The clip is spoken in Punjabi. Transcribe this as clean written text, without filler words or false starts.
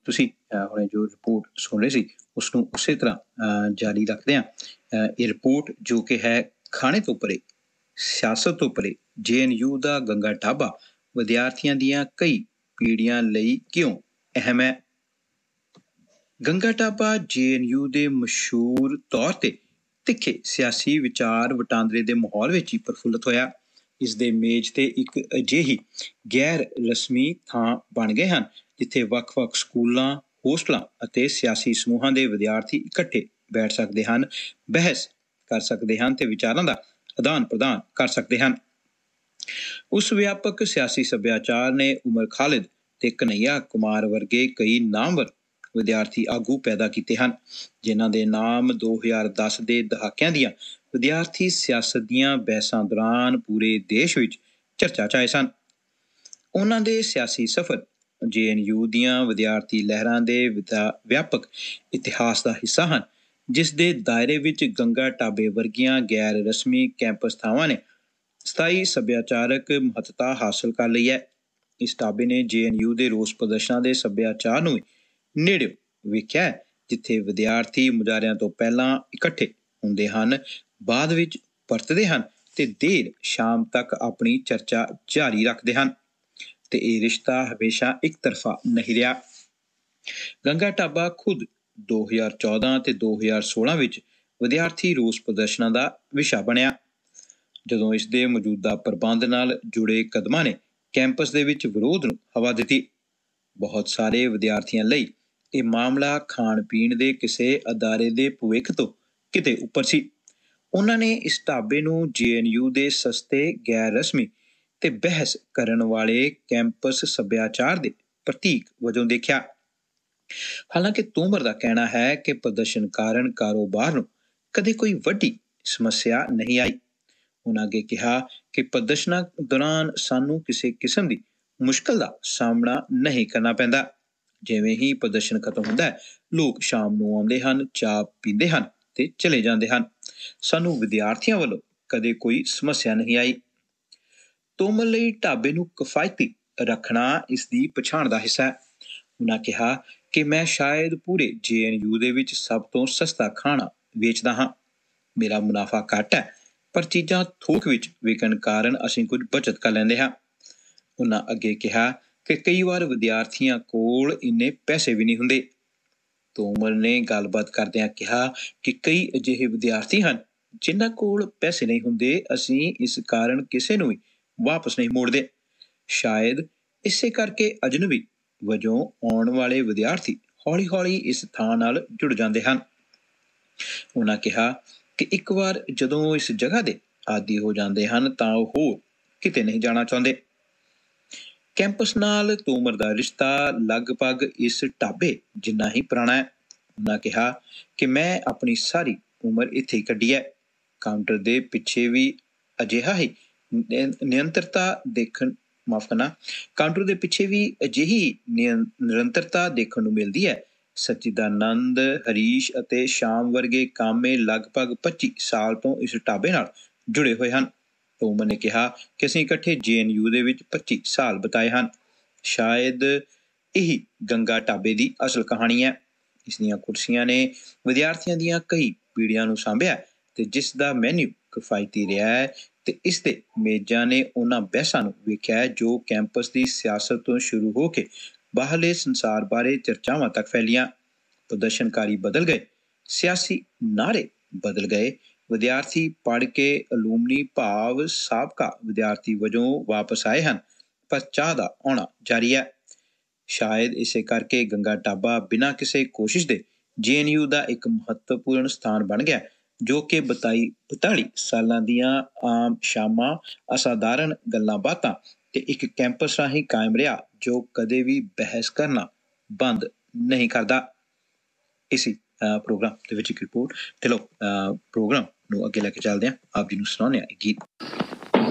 ਤੁਸੀਂ ਹੁਣੇ ਜੋ ਰਿਪੋर्ट ਸੁਣ ਰਹੇ ਸੀ ਉਸਨੂੰ ਉਸੇ ਤਰ੍ਹਾਂ ਜਾਰੀ ਰੱਖਦੇ ਹਾਂ। ਇਹ ਰਿਪੋर्ट ਜੋ ਕਿ ਹੈ ਖਾਣੇ ਤੋਂ ਪਰੇ, ਸਿਆਸਤ ਤੋਂ ਪਰੇ, JNU ਦਾ ਗੰਗਾ ਢਾਬਾ ਵਿਦਿਆਰਥੀਆਂ ਦੀਆਂ ਕਈ ਪੀੜ੍ਹੀਆਂ ਲਈ ਕਿਉਂ ਅਹਿਮ ਹੈ। ਗੰਗਾ ਢਾਬਾ JNU ਦੇ ਮਸ਼ਹੂਰ ਤੌਰ ਤੇ ਤਿੱਖੇ ਸਿਆਸੀ ਵਿਚਾਰ ਵਟਾਂਦਰੇ ਦੇ ਮਾਹੌਲ ਵਿੱਚ ਹੀ ਪ੍ਰਫੁੱਲਤ ਹੋਇਆ। ਇਸ ਦੇ ਮੇਜ਼ ਤੇ ਇੱਕ ਅਜਿਹੀ ਗੈਰ ਰਸਮੀ ਥਾਂ ਬਣ ਗਏ ਹਨ ਜਿੱਥੇ ਵੱਖ-ਵੱਖ ਸਕੂਲਾਂ, ਹੋਸਟਲਾਂ ਅਤੇ ਸਿਆਸੀ ਸਮੂਹਾਂ ਦੇ ਵਿਦਿਆਰਥੀ ਇਕੱਠੇ ਬੈਠ ਸਕਦੇ ਹਨ, ਬਹਿਸ ਕਰ ਸਕਦੇ ਹਨ ਤੇ ਵਿਚਾਰਾਂ ਦਾ ਆਦਾਨ ਪ੍ਰਦਾਨ ਕਰ ਸਕਦੇ ਹਨ। ਉਸ ਵਿਆਪਕ ਸਿਆਸੀ ਸੱਭਿਆਚਾਰ ਨੇ ਉਮਰ ਖਾਲਿਦ ਤੇ ਕਨ੍ਹਈਆ ਕੁਮਾਰ ਵਰਗੇ ਕਈ ਨਾਮਵਰ ਵਿਦਿਆਰਥੀ ਆਗੂ ਪੈਦਾ ਕੀਤੇ ਹਨ, ਜਿਨ੍ਹਾਂ ਦੇ ਨਾਮ 2010 ਦੇ ਦਹਾਕਿਆਂ ਦੀਆਂ ਵਿਦਿਆਰਥੀ ਸਿਆਸਤ ਦੀਆਂ ਬਹਿਸਾਂ ਦੌਰਾਨ ਪੂਰੇ ਦੇਸ਼ ਵਿੱਚ ਚਰਚਾ 'ਚ ਆਏ ਸਨ। ਉਹਨਾਂ ਦੇ ਸਿਆਸੀ ਸਫ਼ਰ JNU ਦੀਆਂ ਵਿਦਿਆਰਥੀ ਲਹਿਰਾਂ ਦੇ ਵਿਆਪਕ ਇਤਿਹਾਸ ਦਾ ਹਿੱਸਾ ਹਨ, ਜਿਸ ਦੇ ਦਾਇਰੇ ਵਿੱਚ ਗੰਗਾ ਢਾਬੇ ਵਰਗੀਆਂ ਗੈਰ ਰਸਮੀ ਕੈਂਪਸ ਥਾਵਾਂ ਨੇ ਸਥਾਈ ਸੱਭਿਆਚਾਰਕ ਮਹੱਤਤਾ ਹਾਸਲ ਕਰ ਲਈ ਹੈ। ਇਸ ਢਾਬੇ ਨੇ JNU ਦੇ ਰੋਸ ਪ੍ਰਦਰਸ਼ਨਾਂ ਦੇ ਸੱਭਿਆਚਾਰ ਨੂੰ ਨੇੜਿਓਂ ਵੇਖਿਆ ਹੈ, ਜਿੱਥੇ ਵਿਦਿਆਰਥੀ ਮੁਜ਼ਾਹਰਿਆਂ ਤੋਂ ਪਹਿਲਾਂ ਇਕੱਠੇ ਹੁੰਦੇ ਹਨ, ਬਾਅਦ ਵਿੱਚ ਪਰਤਦੇ ਹਨ ਤੇ ਦੇਰ ਸ਼ਾਮ ਤੱਕ ਆਪਣੀ ਚਰਚਾ ਜਾਰੀ ਰੱਖਦੇ ਹਨ, ਤੇ ਇਹ ਰਿਸ਼ਤਾ ਹਮੇਸ਼ਾ ਇੱਕ ਤਰਫਾ ਨਹੀਂ ਰਿਹਾ। ਗੰਗਾ ਢਾਬਾ ਖੁਦ 2014 ਤੇ 2016 ਵਿੱਚ ਵਿਦਿਆਰਥੀ ਰੋਸ ਪ੍ਰਦਰਸ਼ਨਾਂ ਦਾ ਵਿਸ਼ਾ ਬਣਿਆ, ਜਦੋਂ ਇਸ ਦੇ ਮੌਜੂਦਾ ਪ੍ਰਬੰਧ ਨਾਲ ਜੁੜੇ ਕਦਮਾਂ ਨੇ ਕੈਂਪਸ ਦੇ ਵਿੱਚ ਵਿਰੋਧ ਨੂੰ ਹਵਾ ਦਿੱਤੀ। ਬਹੁਤ ਸਾਰੇ ਵਿਦਿਆਰਥੀਆਂ ਲਈ ਇਹ ਮਾਮਲਾ ਖਾਣ-ਪੀਣ ਦੇ ਕਿਸੇ ਅਦਾਰੇ ਦੇ ਭਵਿੱਖ ਤੋਂ ਕਿਤੇ ਉੱਪਰ ਸੀ। ਉਹਨਾਂ ਨੇ ਇਸ ਢਾਬੇ ਨੂੰ JNU ਦੇ ਸਸਤੇ, ਗੈਰ ਰਸਮੀ ਤੇ ਬਹਿਸ ਕਰਨ ਵਾਲੇ ਕੈਂਪਸ ਸੱਭਿਆਚਾਰ ਦੇ ਪ੍ਰਤੀਕ ਵਜੋਂ ਦੇਖਿਆ। ਹਾਲਾਂਕਿ ਤੋਮਰ ਦਾ ਕਹਿਣਾ ਹੈ ਕਿ ਪ੍ਰਦਰਸ਼ਨ ਕਾਰਨ ਕਾਰੋਬਾਰ ਨੂੰ ਕਦੇ ਕੋਈ ਵੱਡੀ ਸਮੱਸਿਆ ਨਹੀਂ ਆਈ। ਉਹਨਾਂ ਅੱਗੇ ਕਿਹਾ ਕਿ ਪ੍ਰਦਰਸ਼ਨਾਂ ਦੌਰਾਨ ਸਾਨੂੰ ਕਿਸੇ ਕਿਸਮ ਦੀ ਮੁਸ਼ਕਲ ਦਾ ਸਾਹਮਣਾ ਨਹੀਂ ਕਰਨਾ ਪੈਂਦਾ। ਜਿਵੇਂ ਹੀ ਪ੍ਰਦਰਸ਼ਨ ਖਤਮ ਹੁੰਦਾ ਹੈ, ਲੋਕ ਸ਼ਾਮ ਨੂੰ ਆਉਂਦੇ ਹਨ, ਚਾਹ ਪੀਂਦੇ ਹਨ ਤੇ ਚਲੇ ਜਾਂਦੇ ਹਨ। ਸਾਨੂੰ ਵਿਦਿਆਰਥੀਆਂ ਵੱਲੋਂ ਕਦੇ ਕੋਈ ਸਮੱਸਿਆ ਨਹੀਂ ਆਈ। ਤੋਮਰ ਲਈ ਢਾਬੇ ਨੂੰ ਕਿਫਾਇਤੀ ਰੱਖਣਾ ਇਸ ਦੀ ਪਛਾਣ ਦਾ ਹਿੱਸਾ ਹੈ। ਉਹਨਾਂ ਕਿਹਾ ਕਿ ਮੈਂ ਸ਼ਾਇਦ ਪੂਰੇ JNU ਦੇ ਵਿੱਚ ਸਭ ਤੋਂ ਸਸਤਾ ਖਾਣਾ ਵੇਚਦਾ ਹਾਂ। ਮੇਰਾ ਮੁਨਾਫਾ ਘੱਟ ਹੈ, ਪਰ ਚੀਜ਼ਾਂ ਥੋਕ ਵਿੱਚ ਵਿਕਣ ਕਾਰਨ ਅਸੀਂ ਕੁਝ ਬਚਤ ਕਰ ਲੈਂਦੇ ਹਾਂ। ਉਹਨਾਂ ਅੱਗੇ ਕਿਹਾ ਕਿ ਕਈ ਵਾਰ ਵਿਦਿਆਰਥੀਆਂ ਕੋਲ ਇੰਨੇ ਪੈਸੇ ਵੀ ਨਹੀਂ ਹੁੰਦੇ। ਤੋਮਰ ਨੇ ਗੱਲਬਾਤ ਕਰਦਿਆਂ ਕਿਹਾ ਕਿ ਕਈ ਅਜਿਹੇ ਵਿਦਿਆਰਥੀ ਹਨ ਜਿਨ੍ਹਾਂ ਕੋਲ ਪੈਸੇ ਨਹੀਂ ਹੁੰਦੇ। ਅਸੀਂ ਇਸ ਕਾਰਨ ਕਿਸੇ ਨੂੰ ਵੀ ਵਾਪਸ ਨਹੀਂ ਮੋੜਦੇ। ਸ਼ਾਇਦ ਇਸੇ ਕਰਕੇ ਅਜਨਬੀ ਵਜੋਂ ਆਉਣ ਵਾਲੇ ਵਿਦਿਆਰਥੀ ਹੌਲੀ-ਹੌਲੀ ਇਸ ਥਾਂ ਨਾਲ ਜੁੜ ਜਾਂਦੇ ਹਨ। ਉਹਨਾਂ ਕਿਹਾ ਕਿ ਇੱਕ ਵਾਰ ਜਦੋਂ ਇਸ ਜਗ੍ਹਾ ਦੇ ਆਦੀ ਹੋ ਜਾਂਦੇ ਹਨ ਤਾਂ ਉਹ ਹੋਰ ਕਿਤੇ ਨਹੀਂ ਜਾਣਾ ਚਾਹੁੰਦੇ। ਕੈਂਪਸ ਨਾਲ ਤੋਮਰ ਦਾ ਰਿਸ਼ਤਾ ਲਗਭਗ ਇਸ ਢਾਬੇ ਜਿੰਨਾ ਹੀ ਪੁਰਾਣਾ ਹੈ। ਉਹਨਾਂ ਕਿਹਾ ਕਿ ਮੈਂ ਆਪਣੀ ਸਾਰੀ ਉਮਰ ਇੱਥੇ ਹੀ ਕੱਢੀ ਹੈ। ਕਾਊਂਟਰ ਦੇ ਪਿੱਛੇ ਵੀ ਅਜਿਹਾ ਹੀ ਨਿਰੰਤਰਤਾ ਦੇਖਣ ਨੂੰ ਮਿਲਦੀ ਹੈ। ਸਚਿਦਾਨੰਦ, ਹਰੀਸ਼ ਅਤੇ ਸ਼ਾਮ ਵਰਗੇ ਕਾਮੇ ਲਗਭਗ 25 ਸਾਲ ਤੋਂ ਇਸ ਢਾਬੇ ਨਾਲ ਜੁੜੇ ਹੋਏ ਹਨ। ਤੋਮਰ ਨੇ ਕਿਹਾ ਕਿ ਅਸੀਂ ਇਕੱਠੇ JNU ਦੇ ਵਿੱਚ 25 ਸਾਲ ਬਿਤਾਏ ਹਨ। ਸ਼ਾਇਦ ਇਹੀ ਗੰਗਾ ਢਾਬੇ ਦੀ ਅਸਲ ਕਹਾਣੀ ਹੈ। ਇਸ ਦੀਆਂ ਕੁਰਸੀਆਂ ਨੇ ਵਿਦਿਆਰਥੀਆਂ ਦੀਆਂ ਕਈ ਪੀੜ੍ਹੀਆਂ ਨੂੰ ਸਾਂਭਿਆ ਤੇ ਜਿਸ ਦਾ ਮੈਨਿਊ ਕਿਫਾਇਤੀ ਰਿਹਾ ਹੈ, ਤੇ ਇਸ ਦੇ ਮੇਜ਼ਾਂ ਨੇ ਉਹਨਾਂ ਬਹਿਸਾਂ ਨੂੰ ਵੇਖਿਆ ਹੈ ਜੋ ਕੈਂਪਸ ਦੀ ਸਿਆਸਤ ਤੋਂ ਸ਼ੁਰੂ ਹੋ ਕੇ ਬਾਹਰਲੇ ਸੰਸਾਰ ਬਾਰੇ ਚਰਚਾਵਾਂ ਤੱਕ ਫੈਲੀਆਂ। ਪ੍ਰਦਰਸ਼ਨਕਾਰੀ ਬਦਲ ਗਏ, ਸਿਆਸੀ ਨਾਅਰੇ ਬਦਲ ਗਏ, ਵਿਦਿਆਰਥੀ ਪੜ੍ਹ ਕੇ ਅਲੂਮਨੀ ਭਾਵ ਸਾਬਕਾ ਵਿਦਿਆਰਥੀ ਵਜੋਂ ਵਾਪਸ ਆਏ ਹਨ, ਪਰ ਚਾਹ ਦਾ ਆਉਣਾ ਜਾਰੀ ਹੈ। ਸ਼ਾਇਦ ਇਸੇ ਕਰਕੇ ਗੰਗਾ ਢਾਬਾ ਬਿਨਾਂ ਕਿਸੇ ਕੋਸ਼ਿਸ਼ ਦੇ JNU ਦਾ ਇੱਕ ਮਹੱਤਵਪੂਰਨ ਸਥਾਨ ਬਣ ਗਿਆ, ਜੋ ਕਿ 42 ਸਾਲਾਂ ਦੀਆਂ ਆਮ ਸ਼ਾਮਾਂ, ਅਸਾਧਾਰਨ ਗੱਲਾਂ ਬਾਤਾਂ ਤੇ ਇੱਕ ਕੈਂਪਸ ਰਾਹੀਂ ਕਾਇਮ ਰਿਹਾ ਜੋ ਕਦੇ ਵੀ ਬਹਿਸ ਕਰਨਾ ਬੰਦ ਨਹੀਂ ਕਰਦਾ। ਇਸੀ ਪ੍ਰੋਗਰਾਮ ਦੇ ਵਿੱਚ ਇੱਕ ਰਿਪੋर्ट। ਚਲੋ ਪ੍ਰੋਗਰਾਮ ਨੂੰ ਅੱਗੇ ਲੈ ਕੇ ਚੱਲਦੇ ਹਾਂ, ਆਪ ਜੀ ਨੂੰ ਸੁਣਾਉਂਦੇ ਹਾਂ ਇੱਕ ਗੀਤ।